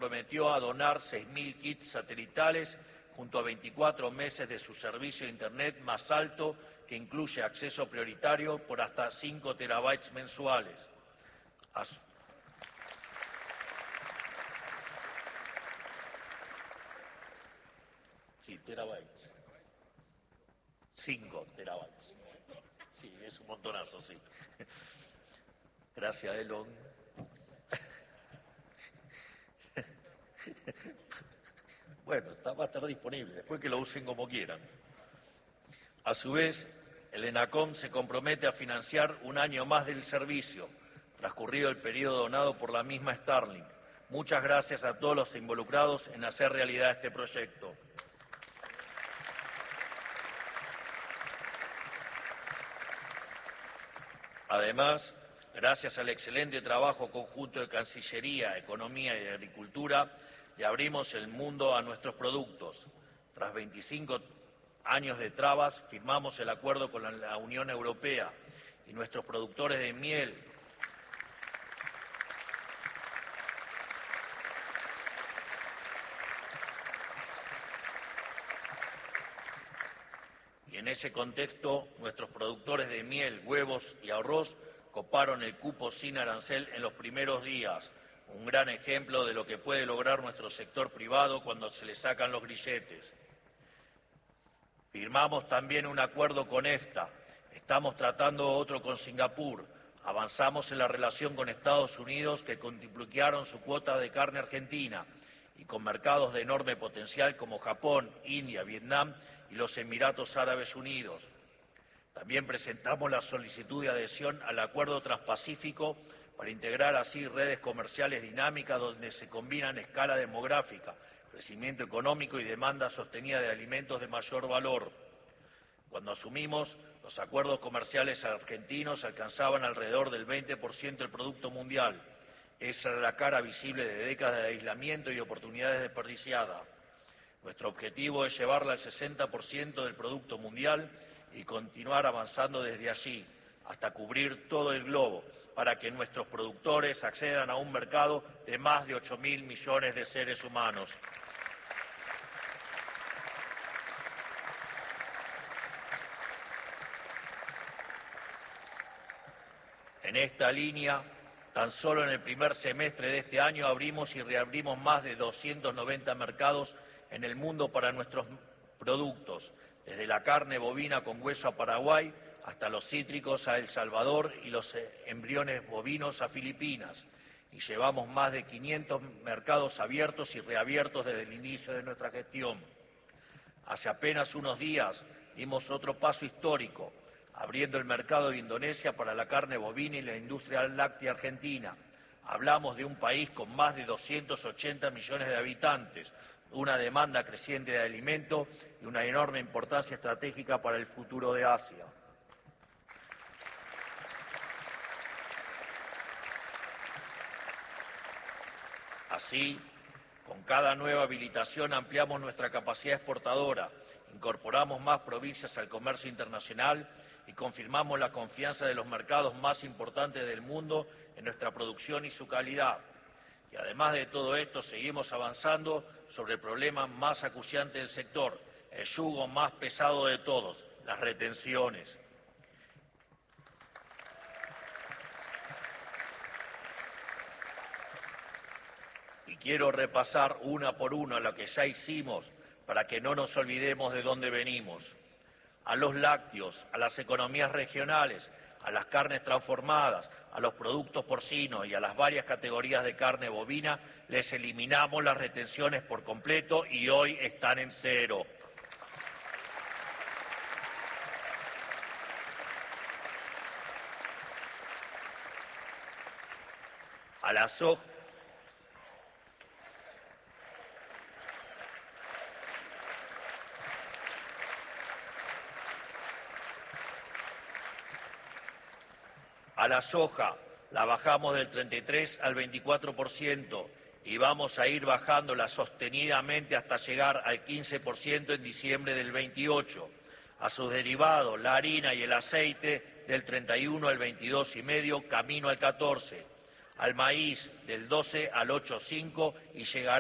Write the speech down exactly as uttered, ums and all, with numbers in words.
comprometió a donar seis mil kits satelitales junto a veinticuatro meses de su servicio de Internet más alto, que incluye acceso prioritario por hasta cinco terabytes mensuales. A su... Sí, terabytes. cinco terabytes. Sí, es un montonazo, sí. Gracias, Elon. Bueno, está, va a estar disponible, después que lo usen como quieran. A su vez, el ENACOM se compromete a financiar un año más del servicio, transcurrido el periodo donado por la misma Starlink. Muchas gracias a todos los involucrados en hacer realidad este proyecto. Además, gracias al excelente trabajo conjunto de Cancillería, Economía y Agricultura, le abrimos el mundo a nuestros productos. Tras veinticinco años de trabas, firmamos el acuerdo con la Unión Europea y nuestros productores de miel y en ese contexto nuestros productores de miel, huevos y arroz coparon el cupo sin arancel en los primeros días, un gran ejemplo de lo que puede lograr nuestro sector privado cuando se le sacan los grilletes. Firmamos también un acuerdo con EFTA, estamos tratando otro con Singapur, avanzamos en la relación con Estados Unidos que cuadruplicaron su cuota de carne argentina y con mercados de enorme potencial como Japón, India, Vietnam y los Emiratos Árabes Unidos. También presentamos la solicitud de adhesión al Acuerdo Transpacífico para integrar así redes comerciales dinámicas donde se combinan escala demográfica, crecimiento económico y demanda sostenida de alimentos de mayor valor. Cuando asumimos, los acuerdos comerciales argentinos alcanzaban alrededor del veinte por ciento del Producto Mundial. Esa era la cara visible de décadas de aislamiento y oportunidades desperdiciadas. Nuestro objetivo es llevarla al sesenta por ciento del Producto Mundial y continuar avanzando desde allí, hasta cubrir todo el globo, para que nuestros productores accedan a un mercado de más de ocho mil millones de seres humanos. En esta línea, tan solo en el primer semestre de este año abrimos y reabrimos más de doscientos noventa mercados en el mundo para nuestros productos, desde la carne bovina con hueso a Paraguay, hasta los cítricos a El Salvador y los embriones bovinos a Filipinas. Y llevamos más de quinientos mercados abiertos y reabiertos desde el inicio de nuestra gestión. Hace apenas unos días dimos otro paso histórico, abriendo el mercado de Indonesia para la carne bovina y la industria láctea argentina. Hablamos de un país con más de doscientos ochenta millones de habitantes, una demanda creciente de alimento y una enorme importancia estratégica para el futuro de Asia. Así, con cada nueva habilitación ampliamos nuestra capacidad exportadora, incorporamos más provincias al comercio internacional y confirmamos la confianza de los mercados más importantes del mundo en nuestra producción y su calidad. Y además de todo esto, seguimos avanzando sobre el problema más acuciante del sector, el yugo más pesado de todos, las retenciones. Y quiero repasar una por una lo que ya hicimos para que no nos olvidemos de dónde venimos. A los lácteos, a las economías regionales, a las carnes transformadas, a los productos porcinos y a las varias categorías de carne bovina, les eliminamos las retenciones por completo y hoy están en cero. A la soja. A la soja la bajamos del treinta y tres al veinticuatro por ciento y vamos a ir bajándola sostenidamente hasta llegar al quince por ciento en diciembre del veintiocho. A sus derivados, la harina y el aceite, del treinta y uno al veintidós y medio, camino al catorce. Al maíz, del doce al ocho coma cinco y llegará